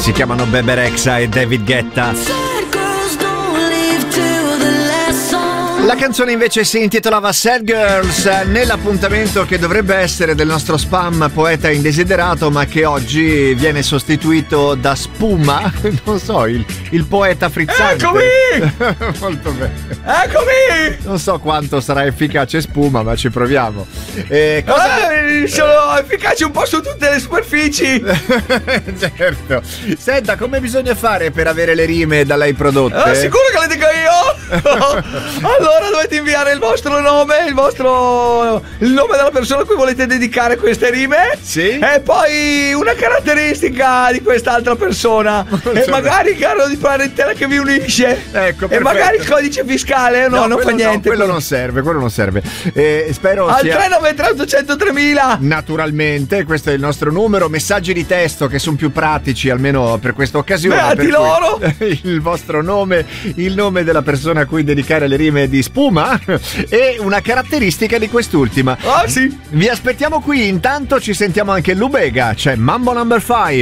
Si chiamano Bebe Rexha e David Guetta. La canzone invece si intitolava Sad Girls, nell'appuntamento che dovrebbe essere del nostro spam poeta indesiderato, ma che oggi viene sostituito da Spuma, non so, il poeta frizzante. Eccomi! Molto bene. Eccomi! Non so quanto sarà efficace Spuma, ma ci proviamo. Sono efficaci un po' su tutte le superfici. Certo. Senta, come bisogna fare per avere le rime da lei prodotte? Sicuro che le dico io? Allora dovete inviare il vostro nome, il nome della persona a cui volete dedicare queste rime. Sì. E poi una caratteristica di quest'altra persona. E magari il carro di parentela che vi unisce. Ecco, e magari il codice fiscale. No, non fa niente. Quello non serve. Spero al sia... 393 800 3000. Naturalmente, questo è il nostro numero. Messaggi di testo che sono più pratici, almeno per questa occasione. Beati loro! Il vostro nome, il nome della persona a cui dedicare le rime di Spuma e una caratteristica di quest'ultima. Ah sì. Vi aspettiamo qui. Intanto ci sentiamo anche Lubega. C'è Mambo Number 5.